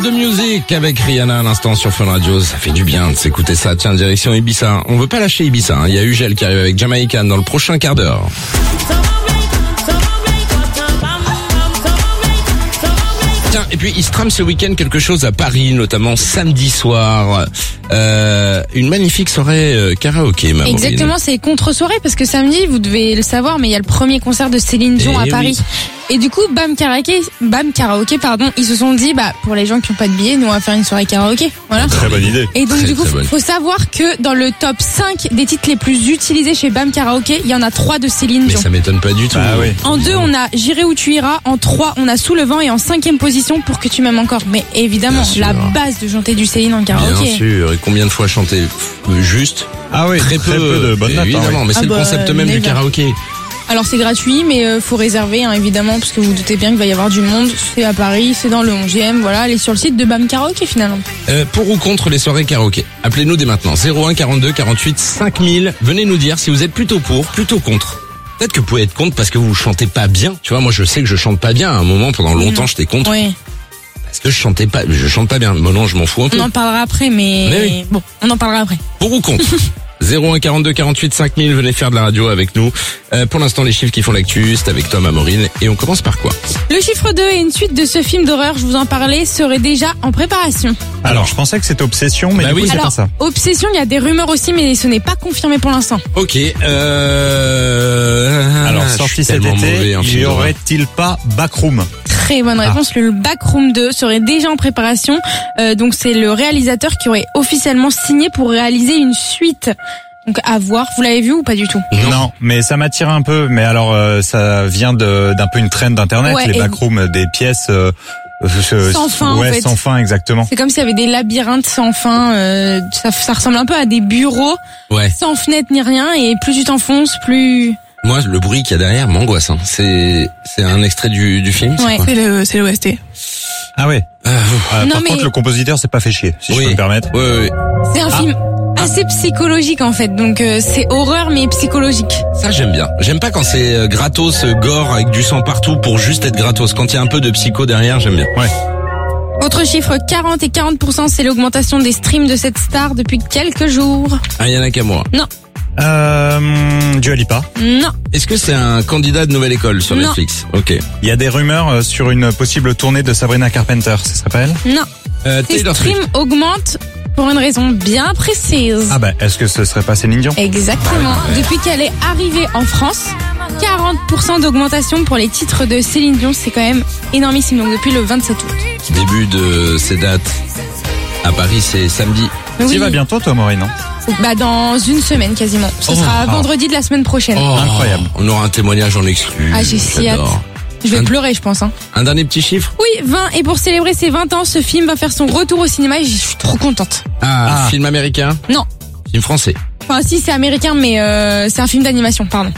De musique avec Rihanna à l'instant sur Fun Radio, ça fait du bien de s'écouter ça. Tiens, direction Ibiza. On veut pas lâcher Ibiza, hein. Il y a Ugel qui arrive avec Jamaican dans le prochain quart d'heure. Tiens, et puis il se trame ce week-end quelque chose à Paris, notamment samedi soir. Une magnifique soirée karaoké, Maureen. Exactement, c'est contre-soirée parce que samedi, vous devez le savoir, mais il y a le premier concert de Céline Dion à Paris. Oui. Et du coup, Bam Karaoké, ils se sont dit, pour les gens qui n'ont pas de billets, nous on va faire une soirée karaoké. Voilà. Très bonne idée. Et donc du coup, faut savoir que dans le top 5 des titres les plus utilisés chez Bam Karaoké, il y en a 3 de Céline Dion. Mais ça m'étonne pas du tout. Ah, oui. En 2, on a J'irai où tu iras. En 3, on a Sous le vent. Et en 5e position, Pour que tu m'aimes encore. Mais évidemment, la base de chanter du Céline en karaoké. Bien sûr. Et combien de fois chanter juste? Ah oui, très peu de bonnes notes. Évidemment, mais c'est le concept même du karaoké. Alors c'est gratuit, mais faut réserver, évidemment, parce que vous doutez bien qu'il va y avoir du monde. C'est à Paris, c'est dans le 11e, voilà, allez sur le site de Bam Karaoké finalement. Pour ou contre les soirées karaoké? Appelez-nous dès maintenant, 01 42 48 5000. Venez nous dire si vous êtes plutôt pour, plutôt contre. Peut-être que vous pouvez être contre parce que vous chantez pas bien. Tu vois, moi je sais que je chante pas bien. À un moment, pendant longtemps, j'étais contre. Oui. Parce que je chante pas bien. Bon, non, je m'en fous un peu. On en parlera après, mais oui. Bon, on en parlera après. Pour ou contre? 01 42 48 5000, venez faire de la radio avec nous. Pour l'instant, les chiffres qui font l'actu, c'est avec Tom, Maureen. Et on commence par quoi? Le chiffre 2 et une suite de ce film d'horreur, je vous en parlais, serait déjà en préparation. Alors, je pensais que c'était Obsession, mais du coup, c'est pas ça. Obsession, il y a des rumeurs aussi, mais ce n'est pas confirmé pour l'instant. Ok. Alors, sorti cet été, y aurait-il pas Backroom? Très bonne réponse. Le Backroom 2 serait déjà en préparation. Donc c'est le réalisateur qui aurait officiellement signé pour réaliser une suite. Donc à voir. Vous l'avez vu ou pas du tout? Non, mais ça m'attire un peu. Mais alors ça vient d'un peu une trend d'internet, les backrooms, des pièces sans fin. Ouais, en fait. Sans fin, exactement. C'est comme s'il y avait des labyrinthes sans fin. Ça ressemble un peu à des bureaux, sans fenêtre ni rien. Et plus tu t'enfonces, plus... Moi, le bruit qu'il y a derrière m'angoisse. C'est un extrait du film. Ouais. C'est l'OST. Ah ouais. Par contre, le compositeur s'est pas fait chier, si je peux me permettre. Oui. C'est un film assez psychologique en fait. Donc c'est horreur mais psychologique. Ça j'aime bien. J'aime pas quand c'est gratos, gore avec du sang partout pour juste être gratos. Quand il y a un peu de psycho derrière, j'aime bien. Ouais. Autre chiffre, 40 et 40%, c'est l'augmentation des streams de cette star depuis quelques jours. Ayana Nakamura. Non. Dua Lipa. Non. Est-ce que c'est un candidat de Nouvelle École sur Netflix? Ok. Il y a des rumeurs sur une possible tournée de Sabrina Carpenter, ça serait pas elle? Non. Ces streams augmentent pour une raison bien précise. Ah est-ce que ce serait pas Céline Dion? Exactement. Depuis qu'elle est arrivée en France, 40% d'augmentation pour les titres de Céline Dion, c'est quand même énormissime. Donc depuis le 27 août. Début de ces dates à Paris, c'est samedi. Tu vas bientôt toi, Maureen, non? Dans une semaine quasiment. Ce sera vendredi de la semaine prochaine. Incroyable. On aura un témoignage en exclu. J'ai si hâte. Je vais pleurer, je pense. Un dernier petit chiffre? Oui, 20. Et pour célébrer ses 20 ans, ce film va faire son retour au cinéma et je suis trop contente. Film américain? Non. Film français? Enfin, si, c'est américain, mais c'est un film d'animation, pardon.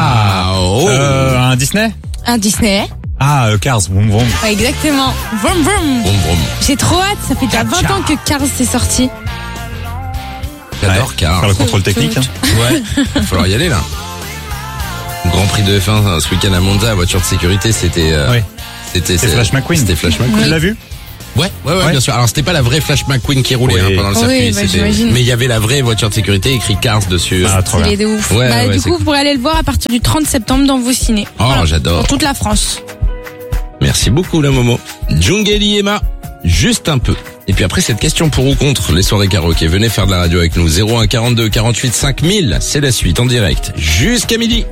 Un Disney? Un Disney. Cars, vroom vroom. Ouais, exactement. Vroom vroom. Vroom vroom. J'ai trop hâte, ça fait déjà 20 ans que Cars s'est sorti. J'adore Cars. Faire le contrôle technique. Ouais, il va falloir y aller là. Grand Prix de F1 ce week-end à Monza, voiture de sécurité, c'était Flash McQueen. C'était Flash McQueen. Tu l'as vu? Ouais, bien sûr. Alors c'était pas la vraie Flash McQueen qui roulait pendant le circuit, mais il y avait la vraie voiture de sécurité écrit Cars dessus. Trop bien. Il est de ouf. Du coup, cool. vous pourrez aller le voir à partir du 30 septembre dans vos ciné. J'adore. Pour toute la France. Merci beaucoup la Momo. Djungeli Emma, juste un peu. Et puis après cette question pour ou contre les soirées karaoké, venez faire de la radio avec nous. 01 42 48 5000, c'est la suite en direct jusqu'à midi.